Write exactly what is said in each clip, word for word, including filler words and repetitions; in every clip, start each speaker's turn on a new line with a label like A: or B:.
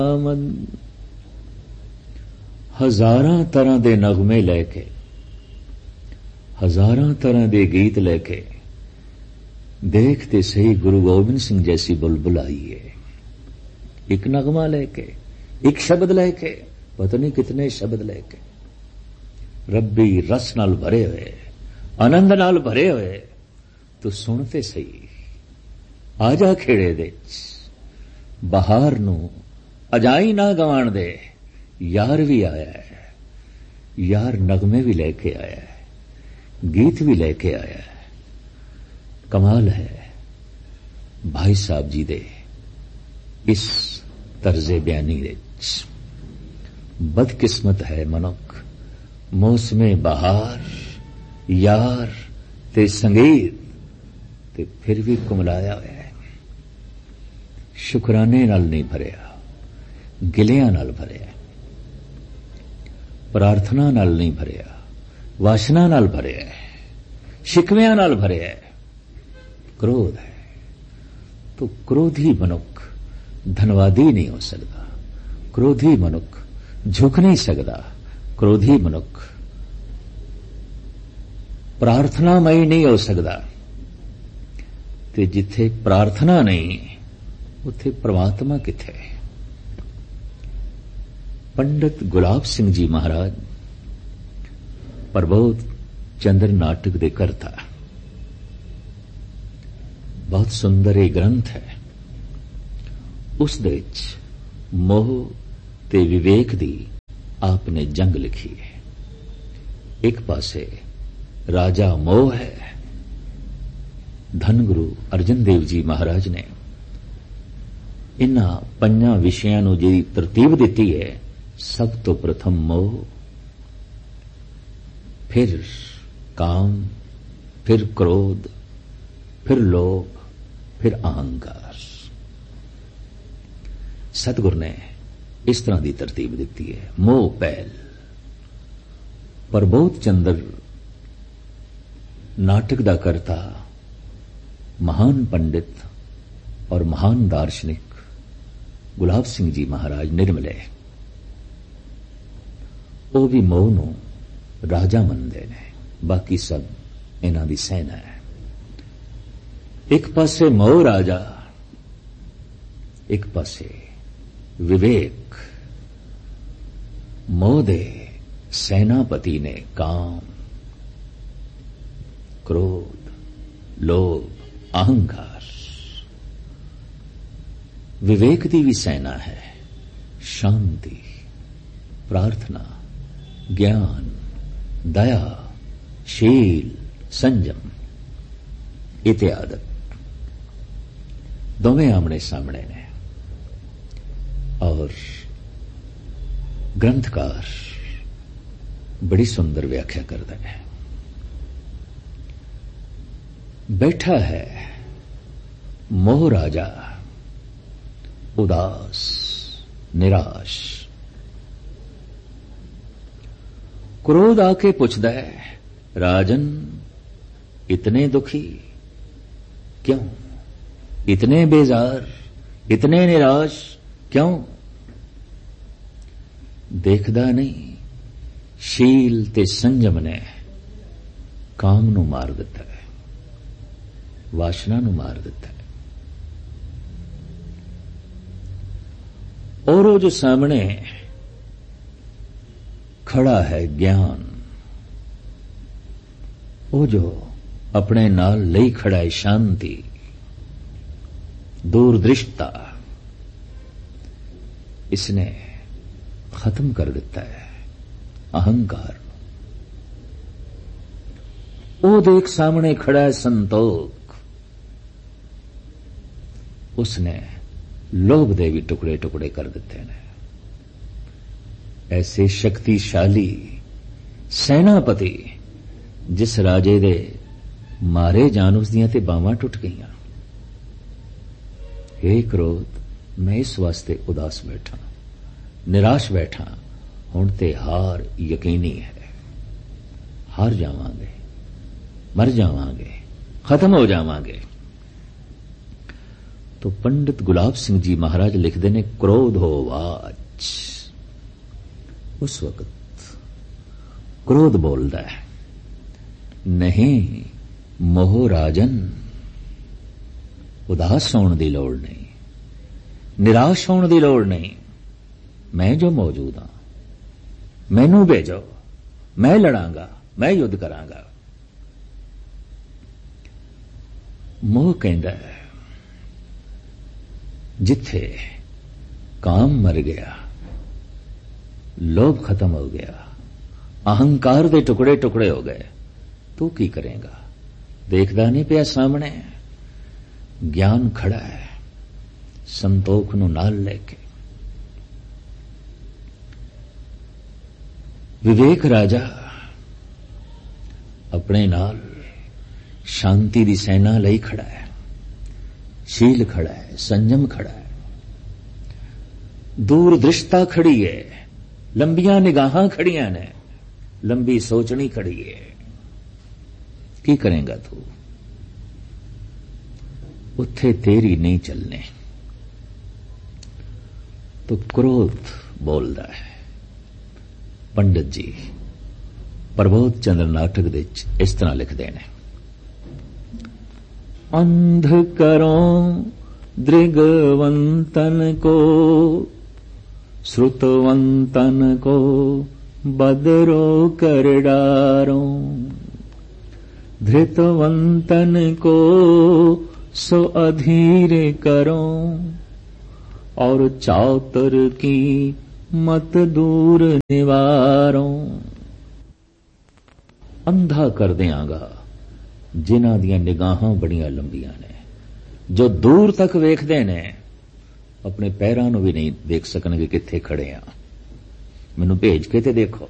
A: हजारां तरह के नगमे लैके, हजारां तरह के गीत लैके देखते सही गुरु गोबिंद सिंह जैसी बुलबुल आई है। एक नगमा लेके, एक शब्द लेके, पता नहीं कितने शब्द लेके, रब्बी रस नाल भरे हुए, आनंद नाल भरे हुए, तो सुनते सही आजा खेड़े दे बहार नू अजाई ना गवाण दे। यार भी आया है, यार नगमे भी लेके आया है, गीत भी लेके आया है। कमाल है भाई साहब जी दे इस तर्जे बयानी विच। बदकिस्मत है मनुख, मौसमे बहार यार ते संगीत ते फिर भी कुमलाया है। शुकराने नाल नहीं भरिया, गिलियां नाल भरिया, प्रार्थना नाल नहीं भरिया, वासना नाल भरिया, शिकवियां नाल भरिया। क्रोध है तो क्रोधी मनुख धनवादी नहीं हो सकता, क्रोधी मनुख झुक नहीं सकता, क्रोधी मनुख प्रार्थनामयी नहीं हो सकता। ते जिथे प्रार्थना नहीं उथे परमात्मा किथे। पंडित गुलाब सिंह जी महाराज प्रबोध चंद्र नाटक दे करता, बहुत सुंदर ये ग्रंथ है। उस दे विच मोह ते विवेक दी आपने जंग लिखी है। एक पासे राजा मोह है, धन गुरु अर्जन देव जी महाराज ने इन्हां पंजां विषयां नूं जी तरतीब दिती है। सब तो प्रथम मोह, फिर काम, फिर क्रोध, फिर लोभ, फिर अहंकार। सतगुरु ने इस तरह की तरतीब दी है। मोह पहल। प्रबोध चंद्र नाटक दा करता, महान पंडित और महान दार्शनिक गुलाब सिंह जी महाराज निर्मले, वो भी मोह नूं राजा मनदे ने, बाकी सब इन्हां दी सेना है। एक पासे मोह राजा, एक पासे विवेक। मोह दे सेनापति ने काम, क्रोध, लोभ, अहंकार। विवेक दी भी सेना है, शांति, प्रार्थना, ज्ञान, दया, शील, संयम इत्यादि। दोवें आमने सामने ने। और ग्रंथकार बड़ी सुंदर व्याख्या करता है। बैठा है मोह राजा उदास, निराश। क्रोध आके पुछदा है, राजन इतने दुखी क्यों, इतने बेजार, इतने निराश क्यों? देखदा नहीं शील ते संयम ने काम नूं मार दिता है, वासना नूं मार दिता है। और वो जो सामने खड़ा है ज्ञान, वो जो अपने नाल लई खड़ा है शांति, दूरदृष्टता, इसने खत्म कर दिता है अहंकार। वो देख सामने खड़ा है संतोख, उसने लोभ दे भी टुकड़े टुकड़े कर दिते हैं। ऐसे शक्तिशाली सेनापति जिस राजे दे मारे जान उसदियां ते बावां टुट गईयां। हे क्रोध, मैं इस वास्ते उदास बैठा, निराश बैठा, हुण ते हार यकीनी है। हार जावांगे, मर जावांगे, खत्म हो जावांगे। तो पंडित गुलाब सिंह जी महाराज लिखते ने क्रोधोवाच। उस वक्त क्रोध बोलता है, नहीं मोह राजन, उदास होने की लोड़ नहीं, निराश होने की लोड़ नहीं। मैं जो मौजूद हां, मैनू भेजो, मैं लड़ांगा, मैं युद्ध करांगा। मोह कहता है, जिथे काम मर गया, लोभ खत्म हो गया, अहंकार दे टुकड़े टुकड़े हो गए, तू की करेगा? देखदा नहीं पिया सामने? ज्ञान खड़ा है संतोख नूं नाल लेके। विवेक राजा अपने नाल शांति दी सेना लई खड़ा है, शील खड़ा है, संयम खड़ा है, दूरदृष्टता खड़ी है, लंबियां निगाहां खड़ियां ने, लंबी सोचनी खड़ी है। की करेगा तू? उत्थे तेरी नहीं चलने। तो क्रोध बोलता है। पंडित जी प्रबोध चंद्र नाटक दे इस तरह लिखते हैं, अंध करो दृगवंतन को, श्रुतवंतन को बदरो कर डारो, धृतवंतन को सो अधीर करो, और चातर की मत दूर निवारो। अंधा कर देंगा जिन्हां दियां निगाहां बड़ियां लंबियां ने, जो दूर तक वेखदे ने अपने पैरां नूं भी नहीं देख सकणगे कित्थे खड़े आ, मैनूं भेज के ते देखो।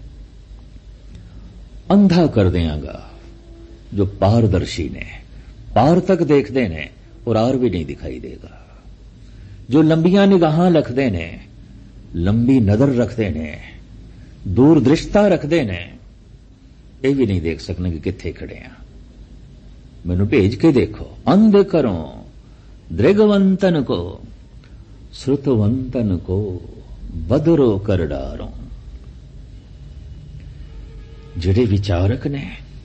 A: अंधा कर देंगा जो पारदर्शी ने, पार तक देखते ने और आर भी नहीं दिखाई देगा। जो लंबियां निगाहां रखते ने, लंबी नजर रखते ने, दूरदृष्टता रखते ने, ये भी नहीं देख सकने कि कित्थे खड़े आ, मैनू भेज के देखो। अंध करो दृगवंतन को, श्रुतवंतन को बदरो कर डारो। जिहड़े विचारक ने,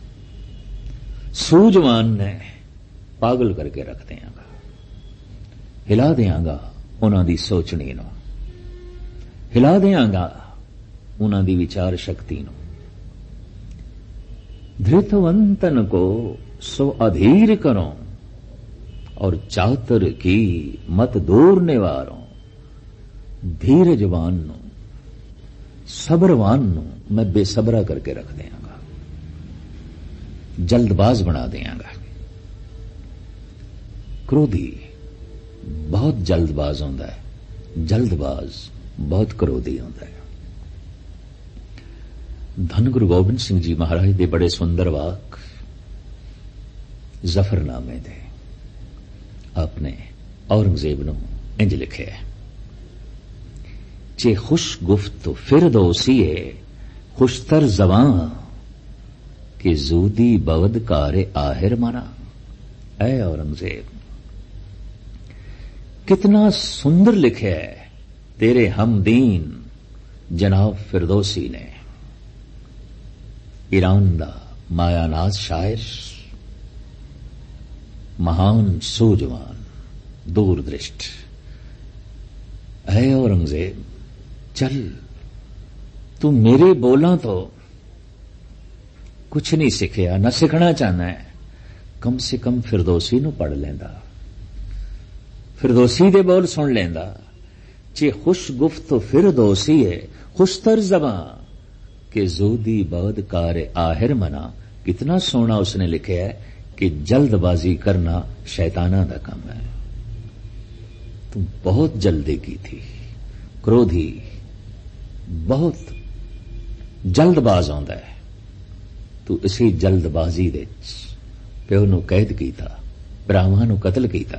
A: सूझवान ने, पागल करके रख देंगा, हिला देंगा उन्हां दी सोचनी नूं, हिला देंगा उन्हां दी विचार शक्ति नूं। धृतवंतन को सो अधीर करो, और चातर की मत दूर निवारो। धीरजवान नूं, सब्रवान नूं मैं बेसबरा करके रख देंगा, जल्दबाज बना देंगा। क्रोधी बहुत जल्दबाज होता है, जल्दबाज बहुत क्रोधी होता है। धन गुरु गोबिंद सिंह जी महाराज दे बड़े सुंदर वाक जफरनामे दे आपने औरंगजेब नूं इंज लिखे, चे खुश गुफ्त फिर दोसीए खुशतर जवां, कि जूदी बवद कारे आहिर मना। ऐ औरंगजेब, कितना सुंदर लिखे है तेरे हमदीन जनाब फिरदौसी ने। ईरान दा मायानाज शायर, महान सूझवान, दूरदृष्ट। है औरंगजेब, चल तू मेरे बोलां तो कुछ नहीं सीखिया, न सीखना चाहना है, कम से कम फिरदौसी नूं पढ़ लेंदा, फिरदौसी दे बोल सुन लेंदा। चे खुश गुफ्त फिरदौसी है खुशतर ज़बां, कि जूदी बद कार आहिर मना। कितना सोना उसने लिखे है कि जल्दबाजी करना शैताना दा काम है। तुम बहुत जल्दी की थी, क्रोधी बहुत जल्दबाज आंदा है। तू इसी जल्दबाजी दे प्यो नूं कैद कीता, भरावां नूं कतल कीता,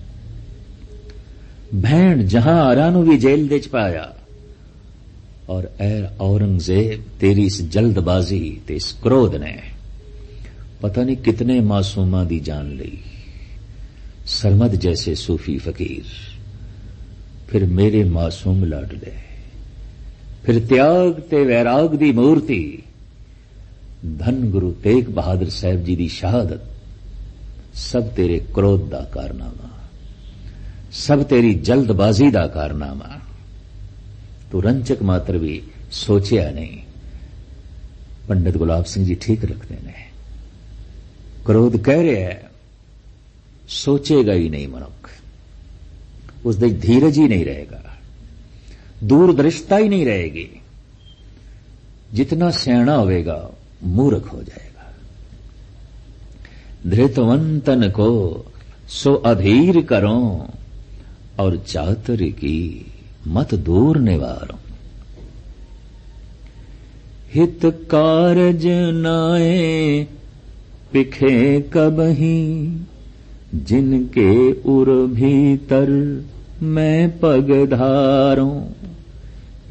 A: भैण जहां आरा नूं भी जेल दे च पाया। और ऐ औरंगजेब, तेरी इस जल्दबाजी ते इस क्रोध ने पता नहीं कितने मासूमां दी जान ली, सरमद जैसे सूफी फकीर, फिर मेरे मासूम लाडले, फिर त्याग ते वैराग दी मूर्ति, धन गुरु तेग बहादुर साहब जी दी शहादत, सब तेरे क्रोध दा कारनामा, सब तेरी जल्दबाजी दा कारनामा। तू रंचक मात्र भी सोचिया नहीं। पंडित गुलाब सिंह जी ठीक रखते ने, क्रोध कह रहा है, सोचेगा ही नहीं मनुख, उसकी धीरज ही नहीं रहेगा, दूरदृष्टता ही नहीं रहेगी। जितना सियाणा होगा मूर्ख हो जाएगा। धृतवंतन को सो अधीर करो और चातुर की मत दूर निवारो। हित कारज नाए पिखे कबही, जिनके उर भीतर मैं पग धारूं।